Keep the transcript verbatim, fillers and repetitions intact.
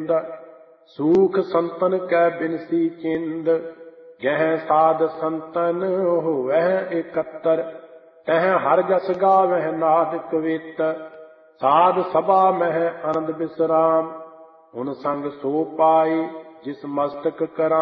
गोविंद। सूख संतन कै बिनसी चिंद, गह साध संतन होवह एकत्र। तह हर जस गावह नाद कवित, साध सभा मह आनंद विश्राम। हुन संग सो पाई जिस मस्तक कराम।